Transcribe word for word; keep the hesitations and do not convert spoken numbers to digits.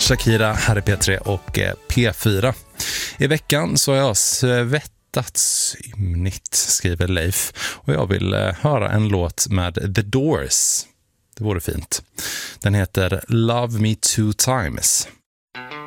Shakira här i P tre och P fyra. I veckan så har jag svettats ymnigt, skriver Leif. Och jag vill höra en låt med The Doors. Det vore fint. Den heter Love Me Two Times.